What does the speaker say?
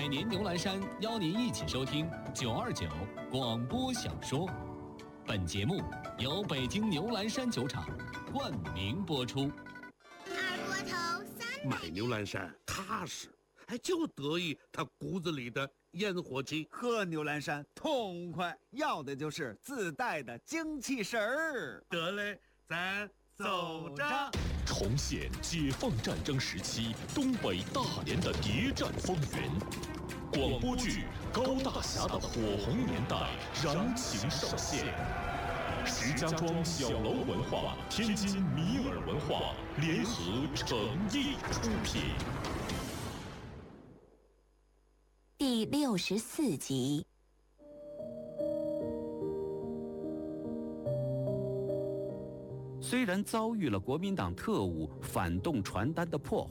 百年牛栏山邀您一起收听929广播小说。本节目由北京牛栏山酒厂冠名播出。 二锅头3 买牛栏山踏实，还就得意他骨子里的烟火气。 喝牛栏山痛快，要的就是自带的精气神儿。 得嘞，咱走着。 重现解放战争时期东北大连的谍战风云，广播剧《高大侠的火红年代》燃情上线。石家庄小楼文化、天津米尔文化联合诚意出品。 第64集。 虽然遭遇了国民党特务反动传单的破